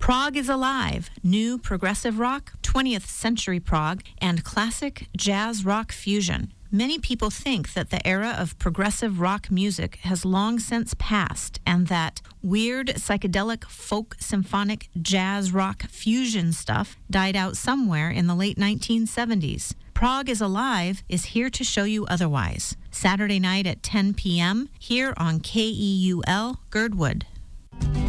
Prog is alive. New progressive rock, 20th century prog, and classic jazz rock fusion. Many people think that the era of progressive rock music has long since passed and that weird psychedelic folk symphonic jazz rock fusion stuff died out somewhere in the late 1970s. Prog is Alive is here to show you otherwise. Saturday night at 10 p.m. here on KEUL Girdwood.